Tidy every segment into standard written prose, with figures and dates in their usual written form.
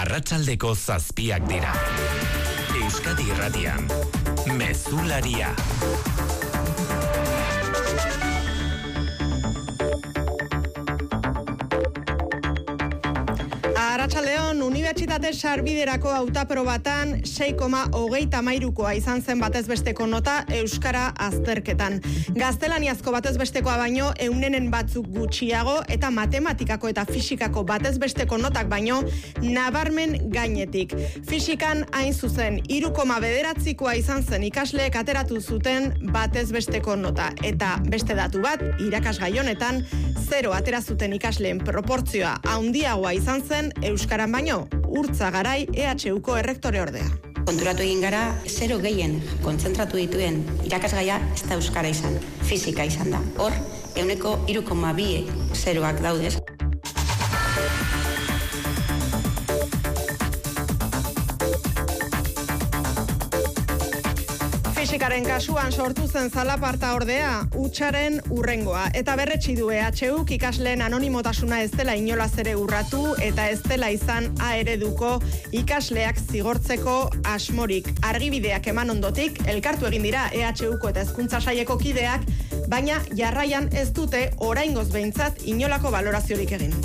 Arratsaldeko 7 dira. Euskadi Irratian, Mezularia. Arratsaldeon, Unibertsitate Sarbiderako hautaprobatan 6,33koa izan zen batezbesteko nota euskara azterketan. Gaztelaniazko batezbestekoa baino 100 batzuk gutxiago eta matematikako eta fisikako batezbesteko notak baino nabarmen gainetik. Fisikan hain zuzen 3,9koa izan zen ikasleek ateratu zuten batezbesteko nota eta beste datu bat irakasgai honetan 0 atera zuten ikasleen proportzioa handiagoa izan zen euskaran baino, Urtza Garai EHUko errektore ordea. Konturatu egin gara, 0 gehien kontzentratu dituen irakasgaia ez da euskara izan, fisika izan da. Hor, 3,2 zeroak daudez. Fisikaren kasuan sortu zen zalaparta ordea, hutsaren hurrengoa. Eta berretsi du EHUk ikasleen anonimotasuna ez dela inolaz ere urratu eta ez dela izan A ereduko ikasleak zigortzeko asmorik. Argibideak eman ondotik, elkartu egin dira EHUko eta hezkuntza saileko kideak, baina jarraian ez dute oraingoz behintzat inolako baloraziorik egin.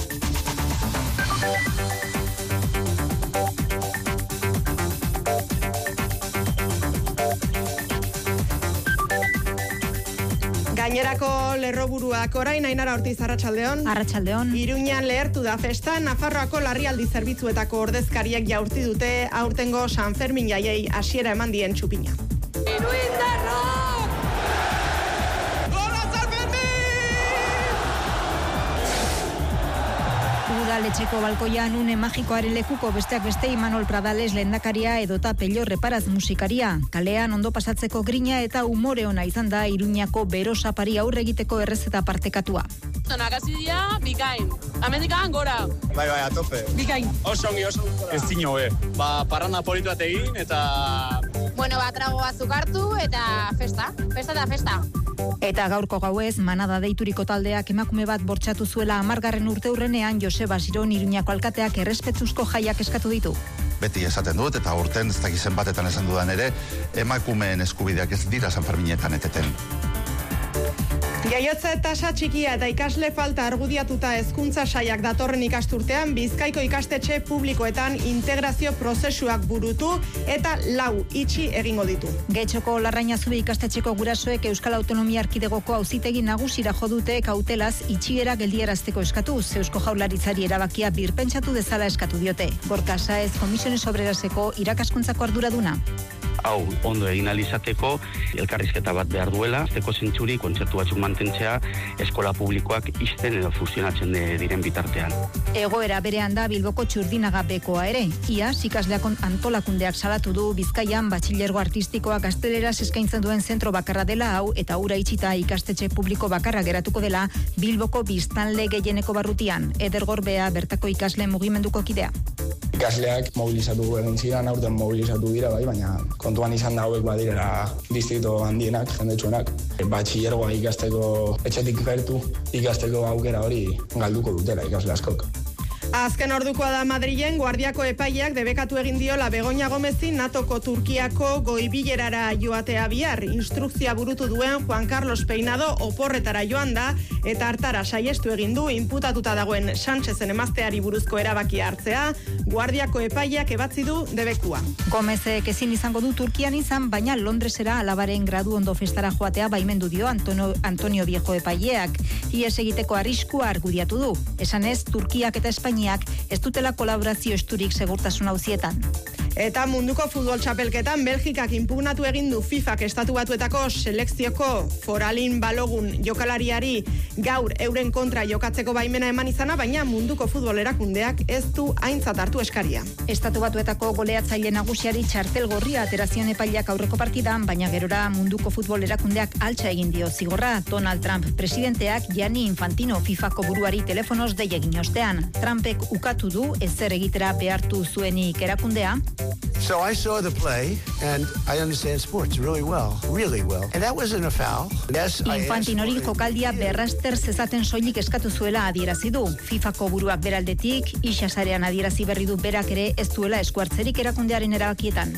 Gainerako lerroburuak orain, Ainara Ortiz, arratsaldeon. Arratsaldeon. Iruñan lehertu da festa, Nafarroako larrialdi zerbitzuetako ordezkariek jaurti dute aurtengo San Fermin jaiei hasiera eman dien txupina. Udaletxeko balkoian une magikoaren lekuko besteak beste Imanol Pradales lehendakaria edota Pello Reparaz musikaria. Kalean ondo pasatzeko grina eta umore ona izan da Iruñako berosapari aurre egiteko errezeta partekatua. Nagazidia, bikain. Amendikan gora. Bai, a tope. Bikain. Osongi. Ez zino, parranda politu bat egin eta... Bueno, trago batzuk hartu eta festa. Festa. Eta gaurko gauez, manada deituriko taldeak emakume bat bortxatu zuela 10. urteurrenean Joseba Siron Iruñako alkateak errespetuzko jaiak eskatu ditu. Beti esaten dut eta urten ez dakizen batetan esan dudan ere, emakumeen eskubideak ez dira San Ferminetan eteten. Jaiotze tasa txikia eta ikasle falta argudiatuta hezkuntza sailak datorren ikasturtean Bizkaiko ikastetxe publikoetan integrazio prozesuak burutu eta 4 itxi egingo ditu. Getxoko Larrainazubi ikastetxeko gurasoek Euskal Autonomia Erkidegoko auzitegi nagusira jo dute kautelaz itxiera geldiarazteko eskatuz. Eusko Jaurlaritzari erabakia birpentsatu dezala eskatu diote. Gorka Saez Komisiones Obreraseko irakaskuntzako arduraduna. Hau, ondo egin alizateko, elkarrizketa bat behar duela, azteko zentzuri, kontzertu batzuk mantentzea, eskola publikoak izten edo fusionatzen diren bitartean. Egoera berean da Bilboko Txurdinaga bekoa ere. Iaz, ikasleak antolakundeak salatu du Bizkaian batxilergo artistikoa gazteleraz eskaintzen duen zentro bakarra dela hau eta ura itxita ikastetxe publiko bakarra geratuko dela Bilboko biztanle gehieneko barrutian. Eder Gorbea bertako ikasle mugimenduko kidea. Ikasleak mobilizatu egin ziren, aurten mobilizatu dira, baina kontuan izan da hauek badirela distrito handienak, jendetsuenak. Batxilergoa ikasteko etxetik gertu, ikasteko aukera hori galduko dutela ikasle askok. Azken ordukoa da Madrilen, Guardiako epaileak debekatu egin diola Begoña Gomezi NATOko Turkiako goibilerara joatea bihar. Instrukzioa burutu duen Juan Carlos Peinado oporretara joan da eta hartara saiestu egin du inputatuta dagoen Sánchezen emazteari buruzko erabakia hartzea. Guardiako epaileak ebatzi du debekua. Gomezek ezin izango du Turkian izan, baina Londresera alabaren gradu ondo festara joatea baimendu dio Antonio Viejo epaileak. Ihes egiteko arriskua argudiatu du. Esanez, Turkiak eta Espainiak ez dutela kolaborazio esturik segurtasun auzietan. Eta munduko futbol txapelketan Belgikak inpugnatu egin du FIFAk estatu batuetako selekzioko Foralin Balogun jokalariari gaur euren kontra jokatzeko baimena eman izana, baina munduko futbol erakundeak ez du aintzat hartu eskaria. Estatu batuetako goleatzaile nagusiari txartel gorria aterazion epaileak aurreko partidan, baina gerora munduko futbol erakundeak altxa egin dio zigorra. Donald Trump presidenteak Gianni Infantino FIFako buruari telefonoz dei egin ostean. Trumpek ukatu du ezer egitera behartu zuenik erakundea. So I saw the play, and I understand sports really well. And that wasn't a foul. Yes, Infantinori jokaldia berraster zezaten soilik eskatu zuela adierazi du. FIFako buruak beraldetik, isasarean adierazi berri du berak ere ez duela eskuartzerik erakundearen erabakietan.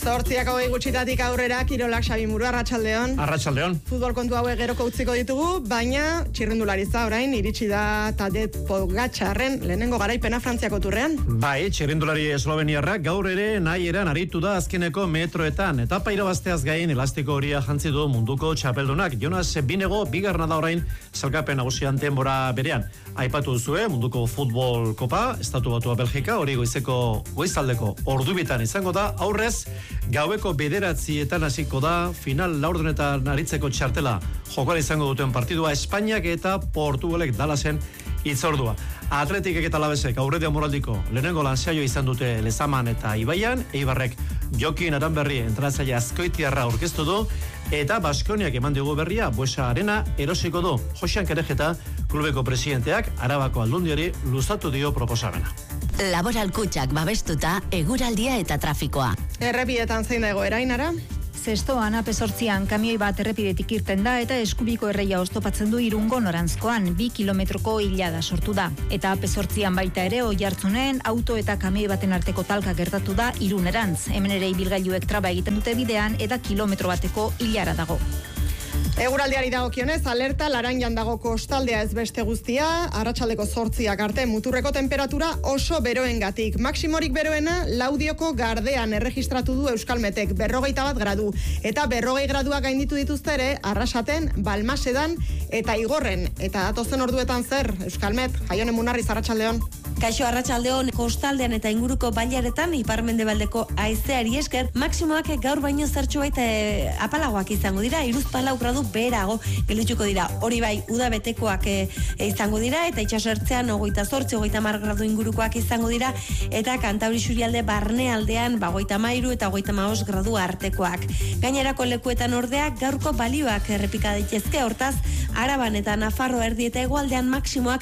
8:20 gutxitatik aurrera, kirolak Xabi Muru, arratsaldeon. Arratsaldeon. Futbol kontu hauek geroko utziko ditugu, baina txirrindularitza orain iritsi da Tadej Pogačarren lehenengo garaipena Frantziako turrean. Bai, txirrindulari esloveniarrak gaur ere nahi eran aritu da azkeneko metroetan. Etapa irabazteaz gain elastiko horia jantzi du munduko txapeldunak. Jonas Binego bigarna da orain sailkapen nagusian denbora berean. Aipatu duzue munduko futbol kopa, Estatu Batua Belgika, hori goizaldeko ordubitan izango da, aurrez gaueko 9:00 hasiko da final laurdenetan aritzeko txartela jokoan izango duten partidua Espainiak eta Portugalek Dallasen itzordua. Atletikek eta Alavesek aurretia moraldiko lehenengo lansaioa izan dute Lezaman eta Ibaian, Eibarrek Jokin Aranberri entrenatzaile azkoitiarra aurkeztu du eta Baskoniak eman digu berria Buesa Arena erosiko du. Josean Kerejeta klubeko presidenteak Arabako Aldundiari luzatu dio proposamena. Laboral Kutxak babestuta eguraldia eta trafikoa. Errepietan zein da egoera, Ainara? Zestoan AP8an kamioi bat errepidetik irten da eta Eskubiko erreia oztopatzen du Irungo norantzkoan 2 kilometroko ilada sortu da. Eta AP8an baita ere Oiartzunen auto eta kamioi baten arteko talka gertatu da Irunerantz. Hemen ere ibilgailuek traba egiten dute bidean eta kilometro bateko ilara dago. Eguraldiari dagokionez, alerta Laranjan dago kostaldea ez beste guztia, arratsaldeko 8:00 arte muturreko temperatura oso beroengatik. Maximorik beroena Laudioko Gardean erregistratu du Euskalmetek 41 gradu. Eta 40 graduak gainditu dituzte ere Arrasaten, Balmasedan eta Igorren. Eta datozen orduetan zer, Euskalmet, Jaione Munarriz, arratsaldeon. Kaixo, arratsaldeon, kostaldean eta inguruko bailaretan iparmendebaldeko haizeari esker, maximoak gaur baino zertxo baita apalagoak izango dira, 14 gradu beherago geldituko dira. Hori bai, uda betekoak izango dira, eta itxasertzean 28-30 gradu ingurukoak izango dira, eta Kantauri Xurialde barnealdean 33 eta 35 gradu artekoak. Gainerako lekuetan ordea gaurko balioak errepika daitezke, hortaz, Araban eta Nafarro erdi eta hegoaldean maximoak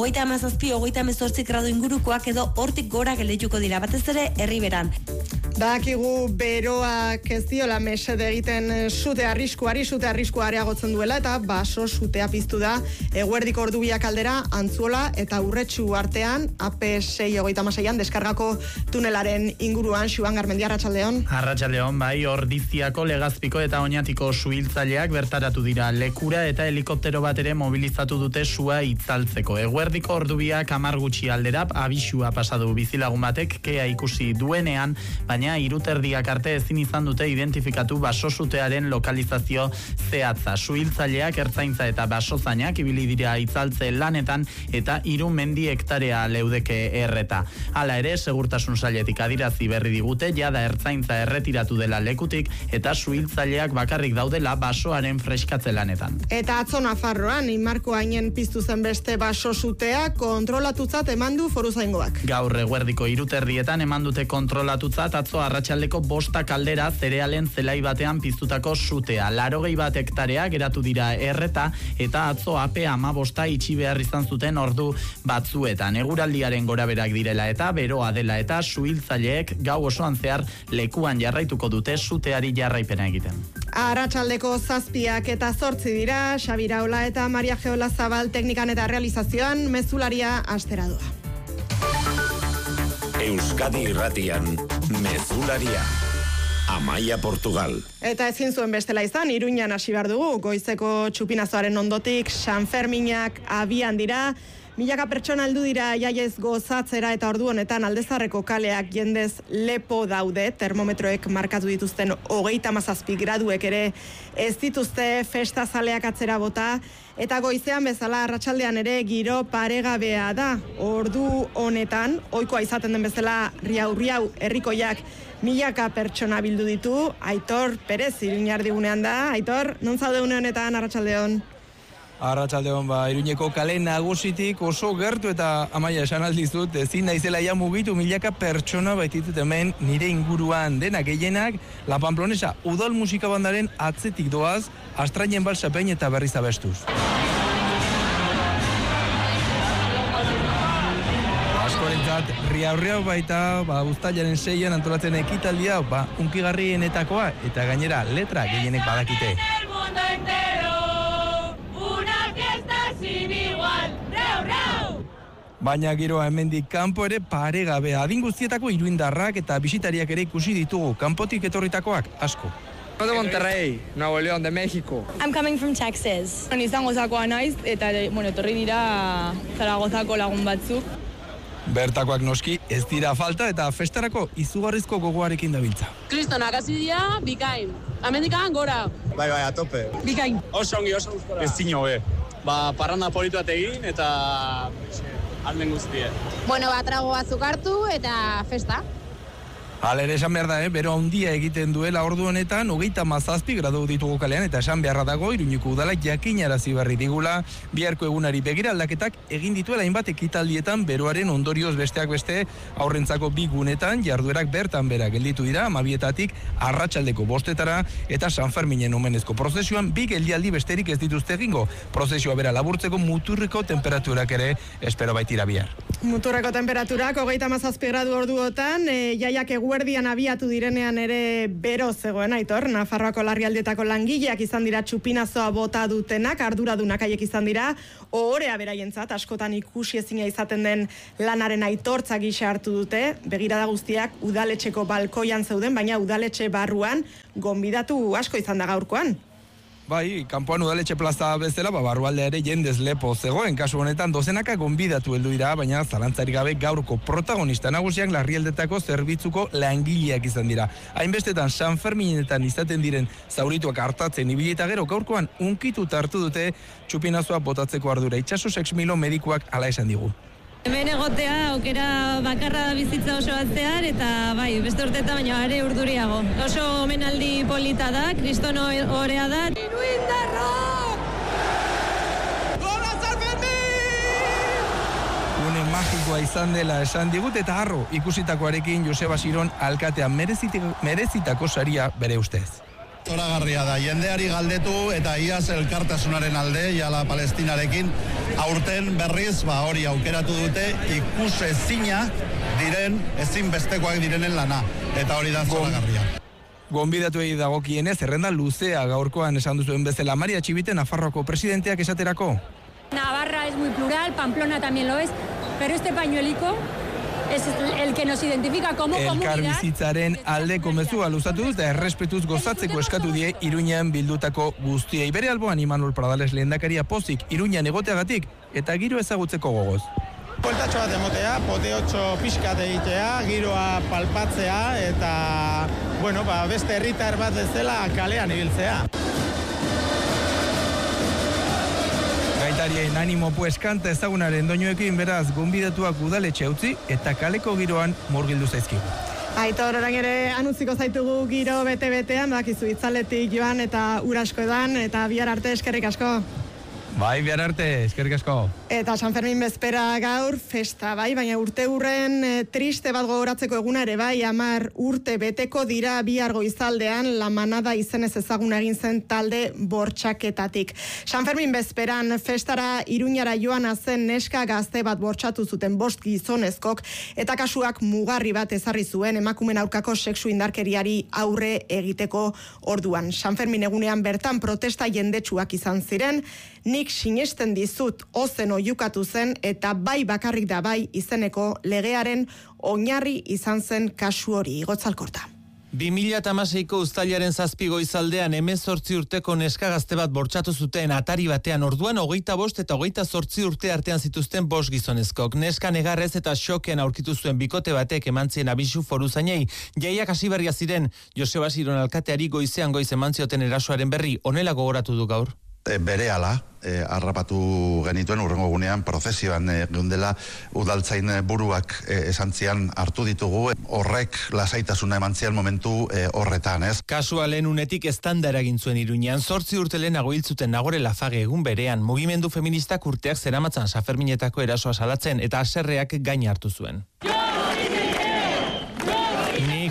37-38 gradu ingurukoak edo hortik gora geldituko dira, batez ere Herriberan. Dakigu beroak ez diola mesede egiten sute arriskua areagotzen duela eta baso sutea piztu da eguerdiko ordubiak aldera Antzuola eta Urretxu artean AP6:36an deskargako tunelaren inguruan. Xuan Garmendia, arratsaldeon. Arratsaldeon, bai, Ordiziako, Legazpiko eta Oñatiko suhiltzaileak bertaratu dira lekura eta helikoptero bat ere mobilizatu dute sua itzaltzeko. Eguerdiko ordubiak 10 gutxi aldera abisua pasadu bizilagun batek kea ikusi duenean, baina 3:30 arte ezin izan dute identifikatu basosutearen lokalizazio zehatza. Suhiltzaileak, ertzaintza eta basozainak ibili dira itzaltze lanetan eta 3 mendi hektarea leudeke erreta. Hala ere, segurtasun sailetik adirazi berri digute jada ertzaintza erretiratu dela lekutik eta suhiltzaileak bakarrik daudela basoaren freskatze lanetan. Eta atzo Nafarroan Imarko hainen piztu zen beste basosutea kontrolatutzat eman du Foruzaingoak. Gaur eguerdiko 3:30 eman dute kontrolatutzat atzo arratsaldeko 5 kaldera zerealen zelai batean piztutako sutea. 81 hektarea geratu dira erreta eta atzo AP 15 itxi behar izan zuten ordu batzuetan. Eguraldiaren goraberak direla eta beroa dela eta suhiltzaileek gau osoan zehar lekuan jarraituko dute suteari jarraipena egiten. Arratsaldeko 7 eta 8 dira, Xabi Iraola eta Maria Geola Zabal teknikan eta realizazioan, mezularia astera doa. Euskadi Irratian, mezularia. Amaia Portugal. Eta ezin zuen bestela izan, Iruñan hasi behar dugu, goizeko txupinazoaren ondotik, San Ferminak abian dira, milaka pertsona heldu dira jaiez gozatzera eta ordu honetan Aldezarreko kaleak jendez lepo daude, termometroek markatu dituzten 37 graduek ere ez dituzte festazaleak atzera bota, eta goizean bezala arratsaldean ere giro paregabea da. Ordu honetan, ohikoa izaten den bezala riau herrikoiak milaka pertsona bildu ditu. Aitor Perez Iruñardigunean da. Aitor, non zaude une honetan arratsaldeon? Arratsaldeon, Iruñeko kale nagusitik oso gertu eta Amaia esan aldizut, ezin naizela ja mugitu, milaka pertsona baititut hemen nire inguruan dena gehienak, La Pamplonesa udal musika bandaren atzetik doaz, Astrainen balsapein eta berriz abestuz. Askorentzat guretzat riaurriau baita, uztailaren 6an antolatzen ekitaldia, unkigarrienetakoa eta gainera letra gehienek badakite. Baina giroa hemendik kanpo ere paregabe, adin guztietako iruindarrak eta bisitariak ere ikusi ditugu, kanpotik etorritakoak asko. De Monterrey, Nuevo León, de México. I'm coming from Texas. Izangozakoa naiz eta etorri dira Zaragozako lagun batzuk. Bertakoak noski ez dira falta eta festarako izugarrizko gogoarekin dabiltza. Kristonak hasi dira bikain. Hemendikan gora. Bai, a tope. Bikain. Oso ongi, oso gustora. Ez zino, parranda politu bat egin eta almen guztie. Bueno, trago batzuk hartu eta festa. Hala ere esan behar da, bero handia egiten duela ordu honetan, 37 gradu ditugu kalean, eta esan beharra dago, Iruñeko udalak jakinarazi berri digula, biharko egunari begira aldaketak egin dituela hainbat ekitaldietan beroaren ondorioz besteak beste, aurrentzako bi gunetan, jarduerak bertan bera gelditu dira, 12 arratsaldeko 5 eta San Ferminen omenezko prozesioan, bi geldialdi besterik ez dituzte egingo. Prozesioa bera laburtzeko muturreko temperaturak ere espero baitira bihar. Muturreko temperaturak 37 gradu orduotan, jaiak eguerdian abiatu direnean ere bero zegoen, Aitor. Nafarroako larrialdietako langileak izan dira txupinazoa bota dutenak, arduradunak haiek izan dira, ohorea beraientzat, askotan ikusi ezina izaten den lanaren aitortza gisa hartu dute, begirada guztiak udaletxeko balkoian zeuden, baina udaletxe barruan gonbidatu asko izan da gaurkoan. Bai, kanpoan udaletxe plaza bezala, barrualdea ere jendez lepo zegoen, kasu honetan dozenaka gonbidatu heldu dira, baina zalantzarik gabe gaurko protagonista nagusiak larrialdetako zerbitzuko langileak izan dira. Hainbestetan San Ferminetan izaten diren zaurituak hartatzen ibili eta gero gaurkoan unkitu hartu dute txupinazoa botatzeko ardura. Itxaso Sexmilo medikuak hala esan digu. Hemen egotea aukera bakarra da bizitza oso batzean eta bai, beste urteetan baina are urduriago. Oso omenaldi polita da, kristono orea da. Iruindarrok! Gora San Fermin! Une magikoa izan dela esan digut eta harro ikusitakoarekin Joseba Siron alkatea merezitako saria bere ustez. Zoragarria da, jendeari galdetu eta iaz elkartasunaren alde, jala Palestinarekin, aurten berriz, hori aukeratu dute, ikusezina diren, ezinbestekoak direnen lana, eta hori da zoragarria. Gonbidatuei dagokienez, zerrenda luzea gaurkoan esan duzuen bezala. Maria Txibite, Nafarroako presidenteak esaterako. Navarra es muy plural, Pamplona también lo es, pero este pañuelico es el que nos identifica como comunidad. Elkarbizitzaren aldeko mezua luzatuz da errespetuz gozatzeko eskatu die Iruñan bildutako guztiei. Bere alboan Imanol Pradales lehendakaria pozik Iruñan egoteagatik eta giro ezagutzeko gogoz. Bueltatxo bat emotea, poteotxo pixkat egitea, giroa palpatzea eta, beste herritar bat bezala kalean ibiltzea. Gaitarien animo kanta ezagunaren doinoekin beraz gonbidatuak udaletxe utzi eta kaleko giroan murgildu zaizkigu. Aitor, orain ere anutziko zaitugu giro bete-betean, bakizu itzaletik joan eta urasko edan, eta bihar arte eskerrik asko. Bai, bihar arte, eskerrik asko. Eta San Fermin bezpera gaur, festa, bai, baina urte hurren triste bat gogoratzeko eguna ere, bai, 10 urte beteko dira bihar goizaldean La Manada izenez ezaguna egin zen talde bortxaketatik. San Fermin bezperan festara Iruñara joana zen neska gazte bat bortxatu zuten 5 gizonezkok, eta kasuak mugarri bat ezarri zuen emakumen aurkako sexu indarkeriari aurre egiteko orduan. San Fermin egunean bertan protesta jendetsuak izan ziren, nik sinesten dizut ozen oiukatu zen eta bai bakarrik da bai izeneko legearen oinarri izan zen kasu hori. Gotzalkorta. 2016ko uztailaren 7 goizaldean 18 urteko neska gazte bat bortxatu zuten atari batean. Orduan 25 eta 28 urte artean zituzten 5 gizonezkok. Neska negarrez eta xoken aurkitu zuen bikote batek emantzien abisu foruzainei. Jaiak hasi berria ziren, Joseba Siron alkateari goizean goiz emantzioten erasoaren berri honela gogoratu du gaur. Berehala, harrapatu genituen urrengo gunean prozesioan geundela udaltzain buruak esantzian hartu ditugu, horrek lasaitasuna emantzian momentu horretan, ez? Kasua lehen unetik estanda eragin zuen Iruñean, 8 urte lehenago hil zuten Nagore Lafage egun berean, mugimendu feministak urteak zeramatzan San Ferminetako erasoa salatzen eta haserreak gain hartu zuen. Nik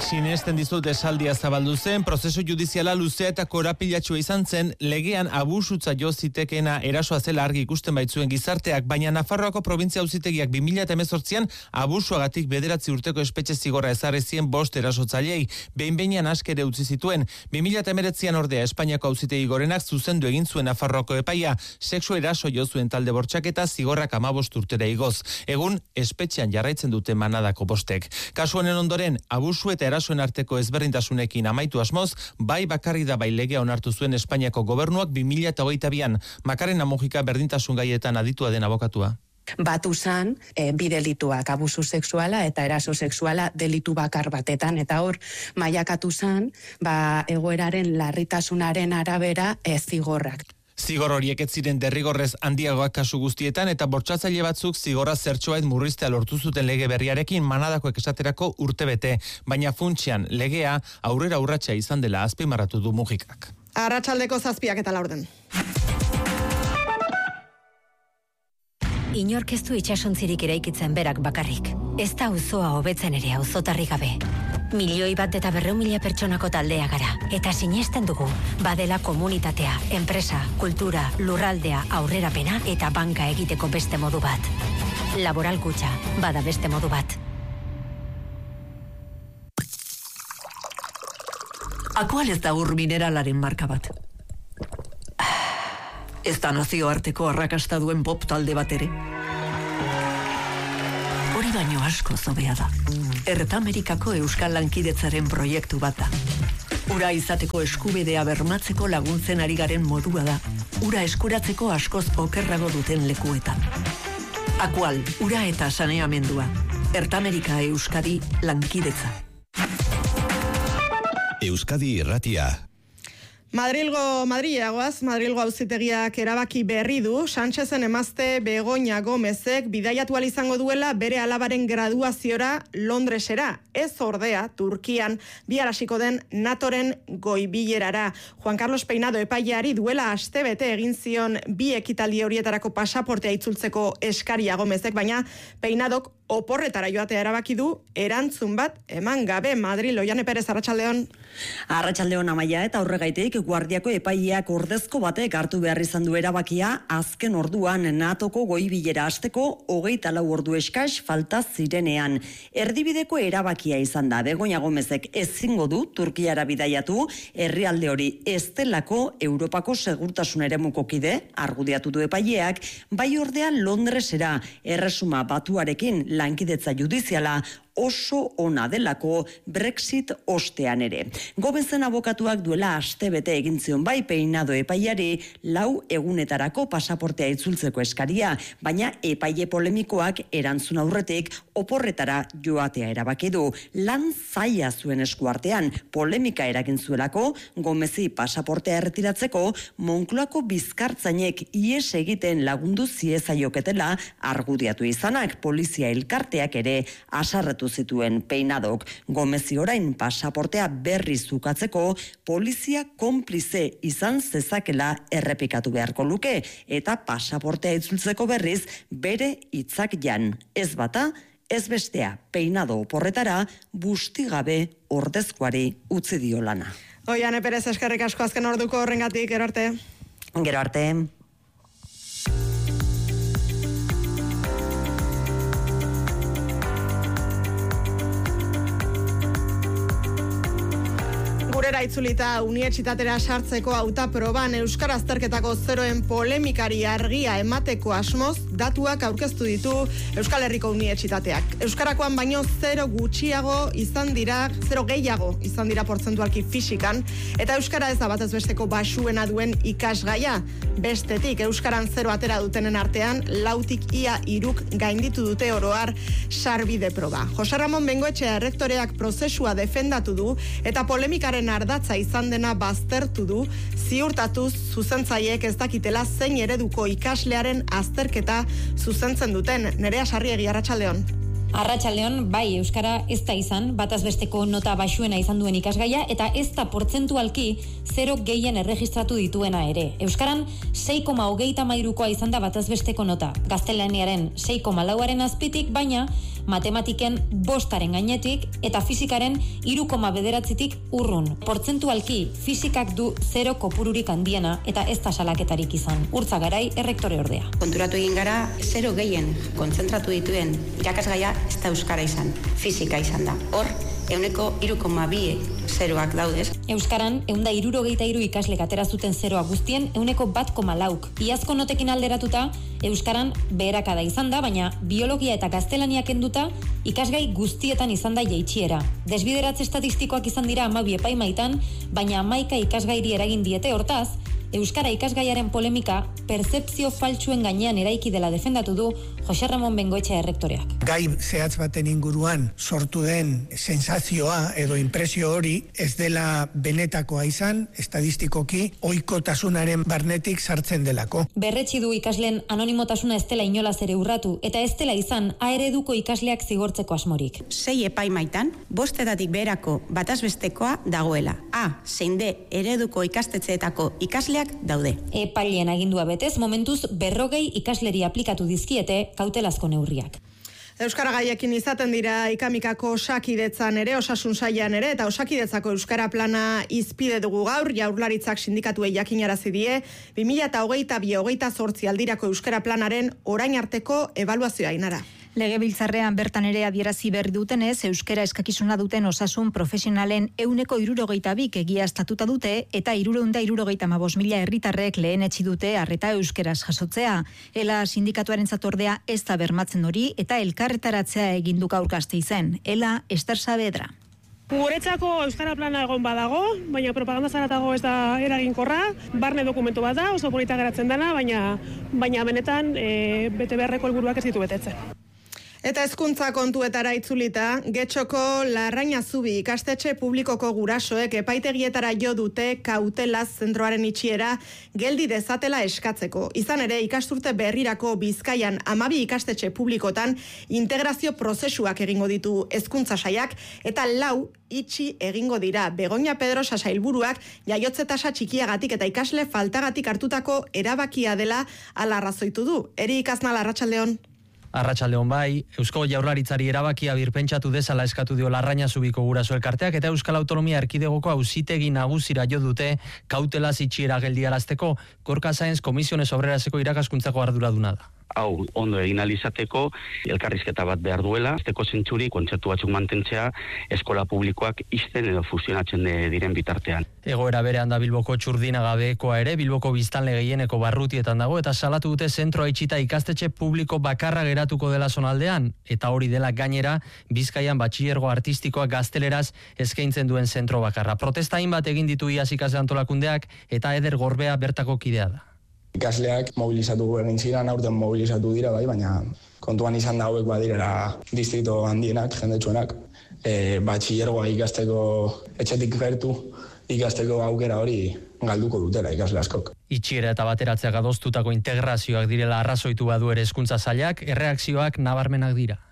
sinesten dizut esaldia zabaldu zen, prozesu judiziala luzea eta korapilatxua izan zen, legean abusutza jo zitekeena erasoa zela argi ikusten baitzuen gizarteak, baina Nafarroako provintzia auzitegiak 2018an abusuagatik 9 urteko espetxe zigorra ezarri zien 5 erasotzaileei, behin-behinean askere utzi zituen. 2019an ordea Espainiako auzitegi gorenak zuzendu egin zuen Nafarroako epaia, sexu eraso jo zuen talde bortxaketa zigorrak 15 urtera igoz. Egun espetxean jarraitzen dute manadako bostek. Kasu honen ondoren, abusu eta erasoen arteko ezberdintasunekin amaitu asmoz, bai bakarri da bai legea onartu zuen Espainiako gobernuak 2022an. Macarena Mujika berdintasun gaietan aditua den abokatua. Batu zan, bi delituak, abusu sexuala eta eraso sexuala delitu bakar batetan, eta hor, mailakatu zan, egoeraren larritasunaren arabera zigorrak. Zigor horiek ez ziren derrigorrez handiagoak kasu guztietan eta bortxatzaile batzuk zigorra zertxoait murriztea lortu zuten lege berriarekin manadakoek esaterako urtebete, baina funtsian legea aurrera urratsa izan dela azpimarratu du Mujikak. Arratsaldeko 7 eta 4. Inork ez du itsasontzirik eraikitzen berak bakarrik. Ez da auzoa hobetzen ere auzotarri gabe. 1.100.000 eta 200.000 pertsonako taldea gara. Eta sinesten dugu, badela komunitatea, enpresa, kultura, lurraldea, aurrerapena eta banka egiteko beste modu bat. Laboral Kutxa, bada beste modu bat. Akual ez da ur mineralaren marka bat. Ez da nazioarteko arrakasta duen pop talde bat ere. Hori baino asko zobea da. Ertamerikako Euskal Lankidetzaren proiektu bat da. Ura izateko eskubidea bermatzeko laguntzen ari garen modua da. Ura eskuratzeko askoz okerrago duten lekuetan. Akual, ura eta saneamendua. Ertamerika Euskadi Lankidetza. Euskadi Irratia. Madrilgo auzitegiak erabaki berri du, Sánchezen emazte Begoña Gómezek bidaiatu ahal izango duela bere alabaren graduaziora Londresera, ez ordea Turkian bihar hasiko den NATOren goi-bilerara. Juan Carlos Peinado epaileari duela astebete egin zion bi ekitaldi horietarako pasaportea itzultzeko eskaria Gómezek, baina Peinadok oporretara joatea erabaki du, erantzun bat eman gabe. Madril, Oiane Perez, arratsaldeon. Arratsaldeon, Amaia, eta horregaitik Guardiako epaileak ordezko batek hartu behar izan du erabakia azken orduan NATOko goi-bilera hasteko 24 ordu eskas falta zirenean. Erdibideko erabakia izan da. Begoña Gómezek ezingo du Turkiara bidaiatu, herrialde hori ez delako Europako segurtasun eremuko kide, argudiatu du epaileak, bai ordea Londresera, Erresuma Batuarekin lankidetza judiziala oso ona delako Brexit ostean ere. Gómezen abokatuak duela astebete egin zion bai Peinado epaileari 4 egunetarako pasaportea itzultzeko eskaria, baina epaile polemikoak erantzun aurretik oporretara joatea erabaki du. Lan zaila zuen eskuartean, polemika eragin zuelako, Gómezi pasaportea erretiratzeko Moncloako bizkartzainek ihes egiten lagundu ziezaioketela argudiatu izanak, polizia elkarteak ere asarretu zituen Peinadok. Gómezi orain pasaportea berri zukatzeko polizia konplize izan zezakela errepikatu beharko luke eta pasaportea itzultzeko berriz bere hitzak jan. Ez bata, ez bestea, Peinado oporretara bustigabe ordezkoari utzi dio lana. Oiane Perez, eskerrik asko azken orduko horrengatik, gero arte. Gero arte. Gurera itzulita unibertsitatera sartzeko hautaproban euskara azterketako zeroen polemikari argia emateko asmoz datuak aurkeztu ditu Euskal Herriko Unibertsitateak. Euskarakoan baino 0 gehiago izan dira portzentualki fisikan, eta euskara ez da batez besteko baxuena duen ikasgaia. Bestetik, euskaran 0 atera dutenen artean, 4tik ia 3 gainditu dute oroar sarbide proba. Jose Ramon Bengoetxea errektoreak prozesua defendatu du eta polemikaren ardatza izan dena baztertu du, ziurtatuz zuzentzaileek ez dakitela zein ereduko ikaslearen azterketa zuzentzen duten. Nerea Sarriegi, arratsaldeon. Arratsaldeon, bai, euskara ez da izan, bataz besteko nota baxuena izan duen ikasgaia, eta ez da portzentualki 0 gehien erregistratu dituena ere. Euskaran 6,23koa izan da bataz besteko nota, gaztelaniaren 6,4aren azpitik, baina matematiken 5aren gainetik eta fizikaren 3,9tik urrun. Portzentualki fizikak du 0 kopururik handiena eta ez da salaketarik izan. Urtza Garai, errektore ordea. Konturatu egin gara 0 gehien kontzentratu dituen irakasgaia ez da euskara izan, fizika izan da. Hor, 3,2 zeroak daudez. Euskaran, 163 ikaslek atera zuten zeroa guztien, 1,4. Iazko notekin alderatuta, Euskaran beherakada izan da, baina biologia eta gaztelania kenduta, ikasgai guztietan izan da jaitsiera. Desbideratze estatistikoak izan dira 12 epaimaitan, baina 11 ikasgairi eragin diete hortaz, Euskara ikasgaiaren polemika pertzepzio faltsuen gainean eraiki dela defendatu du Jose Ramon Bengoetxea errektoreak. Gai zehatz baten inguruan sortu den sensazioa edo impresio hori ez dela benetakoa izan, estadistikoki ohikotasunaren barnetik sartzen delako. Berretsi du ikasleen anonimotasuna ez dela inolaz ere urratu eta ez dela izan A ereduko ikasleak zigortzeko asmorik. 6 epaimaitan, 5etatik beherako batazbestekoa dagoela. A, zein D ereduko ikastetxeetako ikasleak daude. Epaileen agindua betez, momentuz 40 ikasleri aplikatu dizkiete kautelazko neurriak. Euskara gaiekin izaten dira ikamikako osakidetzan ere, osasun sailean ere, eta osakidetzako Euskara plana izpide dugu gaur, Jaurlaritzak sindikatuei jakinarazi die, 2022-2028 aldirako Euskara planaren orain arteko ebaluazioa Ainara. Legebiltzarrean bertan ere adierazi berri dutenez, euskara eskakizuna duten osasun profesionalen 162 egiaztatuta dute eta 375.000 herritarrek lehenetsi dute arreta euskeraz jasotzea. Ela sindikatuaren zatordea ez da bermatzen hori eta elkarretaratzea egin du gaur Gasteizen. Ela Ester Saavedra. Guretzako Euskara plana egon badago, baina propaganda zaratago ez da eraginkorra, barne dokumentu bat da, oso polita geratzen dana, baina benetan bete beharreko helburuak ez ditu betetzen. Eta hezkuntza kontuetara itzulita, Getxoko Larrainazubi ikastetxe publikoko gurasoek epaitegietara jo dute kautelaz zentroaren itxiera geldi dezatela eskatzeko. Izan ere, ikasturte berrirako Bizkaian 12 ikastetxe publikotan integrazio prozesuak egingo ditu hezkuntza sailak eta 4 itxi egingo dira. Begoña Pedrosa sailburuak jaiotze tasa txikiagatik eta ikasle faltagatik hartutako erabakia dela hala arrazoitu du. Eri Aznal, arratsaldeon. Arratsaldeon bai, Eusko Jaurlaritzari erabakia birpentsatu dezala eskatu dio Larrainazubiko guraso elkarteak eta Euskal Autonomia Erkidegoko auzitegi nagusira jo dute kautelaz itxiera geldiarazteko. Gorka Sáenz Komisiones Obreraseko irakaskuntzako arduraduna da. Hau ondo egin alizateko elkarrizketa bat behar duela, esteko zentzuri kontzertu batzuk mantentzea eskola publikoak izten edo fusionatzen diren bitartean. Egoera berean da Bilboko Txurdinagabekoa ere, Bilboko biztanle gehieneko barrutietan dago eta salatu dute zentroa itxita ikastetxe publiko bakarra geratuko dela zonaldean eta hori dela gainera Bizkaian batxilergo artistikoa gazteleraz eskaintzen duen zentro bakarra. Protesta hainbat egin ditu iaz ikasle antolakundeak eta Eder Gorbea bertako kidea da. Ikasleak mobilizatu egin ziren, aurten mobilizatu dira bai, baina kontuan izan da hauek badirela distrito handienak, jendetsuenak, batxilergoa ikasteko etxetik gertu ikasteko aukera hori galduko dutela ikasle askok. Itxiera eta bateratzeak adostutako integrazioak direla arrazoitu badu ere hezkuntza sailak, erreakzioak nabarmenak dira.